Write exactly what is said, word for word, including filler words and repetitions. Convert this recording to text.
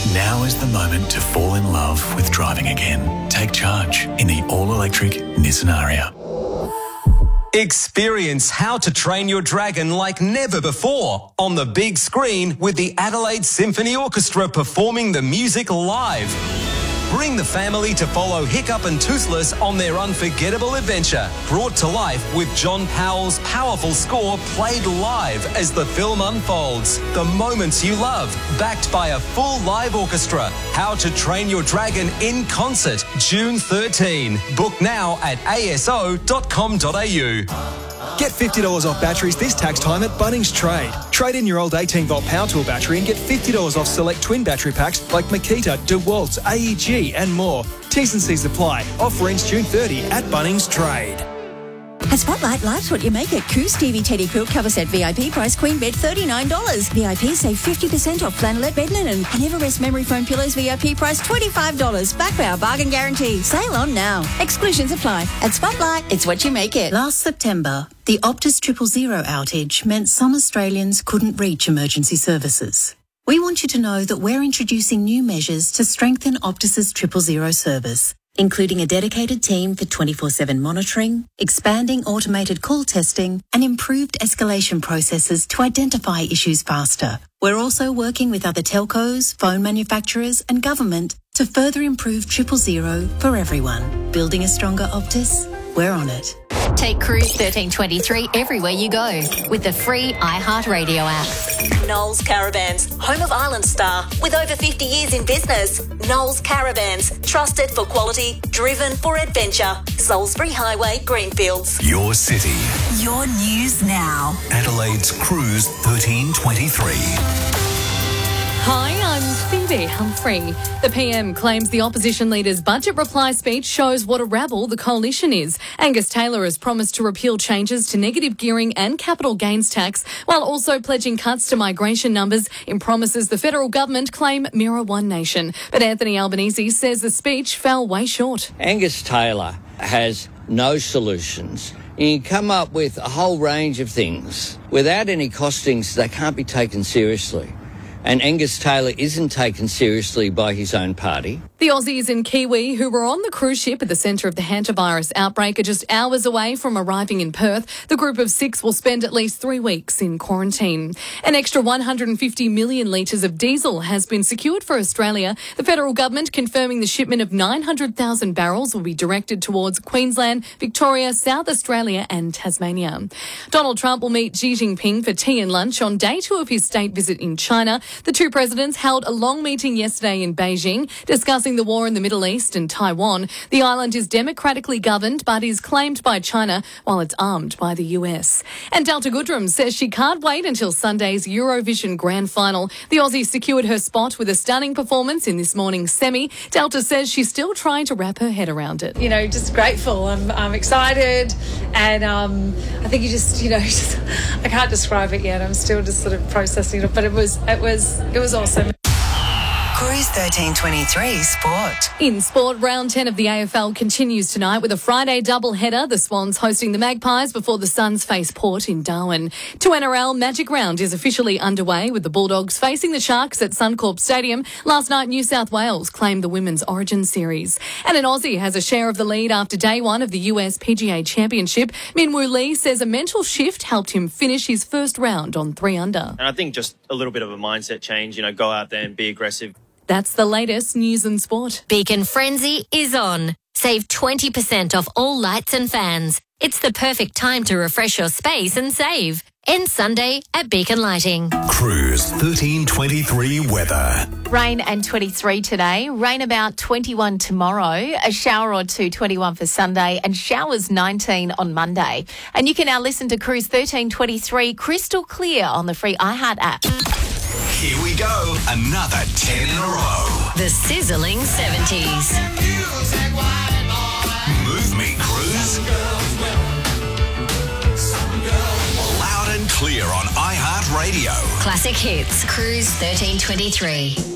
Now is the moment to fall in love with driving again. Take charge in the all-electric Nissan Ariya. Experience how to train your dragon like never before on the big screen with the Adelaide Symphony Orchestra performing the music live. Bring the family to follow Hiccup and Toothless on their unforgettable adventure, brought to life with John Powell's powerful score played live as the film unfolds. The moments you love, backed by a full live orchestra. How to Train Your Dragon in concert, June thirteenth. Book now at a s o dot com dot a u. Get fifty dollars off batteries this tax time at Bunnings Trade. Trade in your old eighteen volt power tool battery and get fifty dollars off select twin battery packs like Makita, DeWalt's, A E G and more. T's and C's apply. Offer ends June thirtieth at Bunnings Trade. At Spotlight, life's what you make it. Coos Stevie Teddy Quilt Cover Set V I P price queen bed thirty-nine dollars. V I P save fifty percent off flannelette bed linen. And Everest Memory Foam Pillows V I P price twenty-five dollars. Back by our bargain guarantee. Sale on now. Exclusions apply. At Spotlight, it's what you make it. Last September, the Optus Triple Zero outage meant some Australians couldn't reach emergency services. We want you to know that we're introducing new measures to strengthen Optus's Triple Zero service, including a dedicated team for twenty-four seven monitoring, expanding automated call testing, and improved escalation processes to identify issues faster. We're also working with other telcos, phone manufacturers, and government to further improve Triple Zero for everyone. Building a stronger Optus? We're on it. Take Cruise thirteen twenty-three everywhere you go with the free iHeartRadio app. Knowles Caravans, home of Island Star, with over fifty years in business. Knowles Caravans, trusted for quality, driven for adventure. Salisbury Highway, Greenfields. Your city. Your news now. Adelaide's Cruise thirteen twenty-three. Hi, I'm Phoebe Humphrey. The P M claims the opposition leader's budget reply speech shows what a rabble the coalition is. Angus Taylor has promised to repeal changes to negative gearing and capital gains tax, while also pledging cuts to migration numbers in promises the federal government claim mirror One Nation. But Anthony Albanese says the speech fell way short. Angus Taylor has no solutions. You can come up with a whole range of things without any costings. They can't be taken seriously. And Angus Taylor isn't taken seriously by his own party. The Aussies and Kiwi who were on the cruise ship at the centre of the hantavirus outbreak are just hours away from arriving in Perth. The group of six will spend at least three weeks in quarantine. An extra one hundred fifty million litres of diesel has been secured for Australia. The federal government confirming the shipment of nine hundred thousand barrels will be directed towards Queensland, Victoria, South Australia and Tasmania. Donald Trump will meet Xi Jinping for tea and lunch on day two of his state visit in China. The two presidents held a long meeting yesterday in Beijing, discussing the war in the Middle East and Taiwan. The island is democratically governed but is claimed by China while it's armed by the U S. And Delta Goodrem says she can't wait until Sunday's Eurovision Grand Final. The Aussie secured her spot with a stunning performance in this morning's semi. Delta says she's still trying to wrap her head around it. You know, just grateful. I'm, I'm excited, and um, I think you just, you know, just, I can't describe it yet. I'm still just sort of processing it, but it was, it was, it was awesome. Cruise thirteen twenty-three Sport. In sport, round ten of the A F L continues tonight with a Friday doubleheader. The Swans hosting the Magpies before the Suns face Port in Darwin. To N R L, Magic Round is officially underway with the Bulldogs facing the Sharks at Suncorp Stadium. Last night, New South Wales claimed the Women's Origin Series. And an Aussie has a share of the lead after day one of the U S P G A Championship. Min Woo Lee says a mental shift helped him finish his first round on three under. And I think just a little bit of a mindset change, you know, go out there and be aggressive. That's the latest news and sport. Beacon Frenzy is on. Save twenty percent off all lights and fans. It's the perfect time to refresh your space and save. End Sunday at Beacon Lighting. Cruise thirteen twenty-three weather. Rain and twenty-three today, rain about twenty-one tomorrow, a shower or two, twenty-one for Sunday, and showers nineteen on Monday. And you can now listen to Cruise thirteen twenty-three crystal clear on the free iHeart app. Here we go, another ten in a row. The sizzling seventies. Move me, Cruise. Loud and clear on iHeartRadio. Classic hits. Cruise thirteen twenty-three.